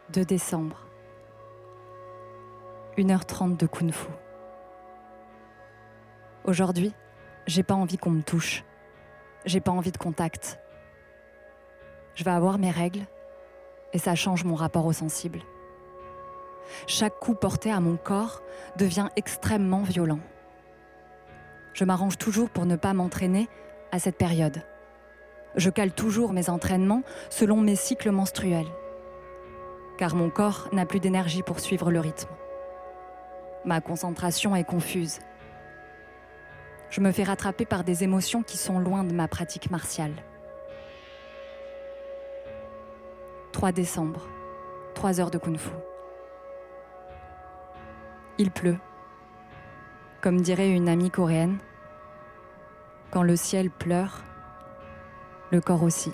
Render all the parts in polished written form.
2 décembre. 1h30 de kung-fu. Aujourd'hui, j'ai pas envie qu'on me touche. J'ai pas envie de contact. Je vais avoir mes règles et ça change mon rapport au sensible. Chaque coup porté à mon corps devient extrêmement violent. Je m'arrange toujours pour ne pas m'entraîner à cette période. Je cale toujours mes entraînements selon mes cycles menstruels, car mon corps n'a plus d'énergie pour suivre le rythme. Ma concentration est confuse. Je me fais rattraper par des émotions qui sont loin de ma pratique martiale. 3 décembre, 3 heures de kung-fu. Il pleut. Comme dirait une amie coréenne, quand le ciel pleure, le corps aussi.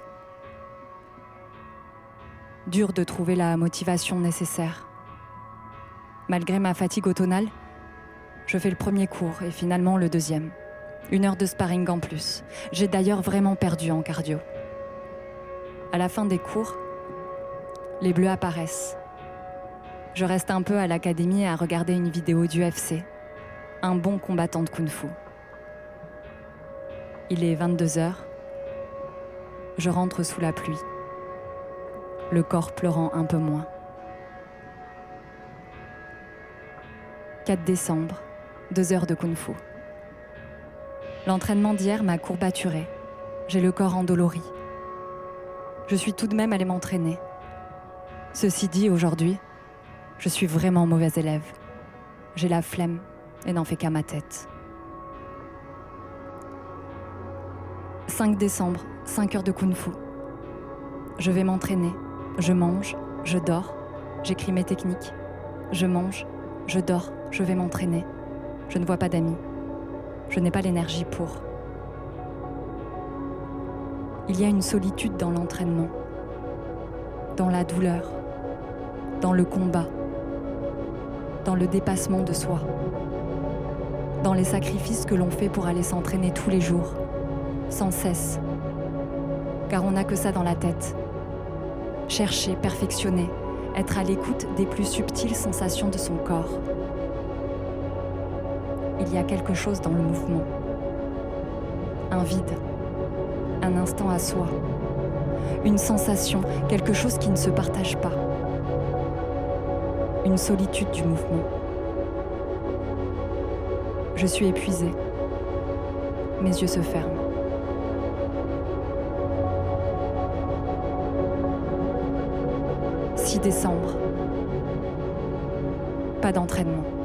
Dur de trouver la motivation nécessaire. Malgré ma fatigue automnale, je fais le premier cours et finalement le deuxième. 1 heure de sparring en plus. J'ai d'ailleurs vraiment perdu en cardio. À la fin des cours, les bleus apparaissent. Je reste un peu à l'académie à regarder une vidéo d'UFC. Un bon combattant de kung-fu. Il est 22h. Je rentre sous la pluie. Le corps pleurant un peu moins. 4 décembre, 2 heures de kung-fu. L'entraînement d'hier m'a courbaturé. J'ai le corps endolori. Je suis tout de même allée m'entraîner. Ceci dit, aujourd'hui, je suis vraiment mauvaise élève. J'ai la flemme et n'en fais qu'à ma tête. 5 décembre, 5 heures de kung-fu. Je vais m'entraîner. Je mange, je dors, j'écris mes techniques. Je mange, je dors, je vais m'entraîner. Je ne vois pas d'amis. Je n'ai pas l'énergie pour. Il y a une solitude dans l'entraînement, dans la douleur, dans le combat, dans le dépassement de soi, dans les sacrifices que l'on fait pour aller s'entraîner tous les jours, sans cesse, car on n'a que ça dans la tête. Chercher, perfectionner, être à l'écoute des plus subtiles sensations de son corps. Il y a quelque chose dans le mouvement. Un vide, un instant à soi, une sensation, quelque chose qui ne se partage pas. Une solitude du mouvement. Je suis épuisée. Mes yeux se ferment. 6 décembre. Pas d'entraînement.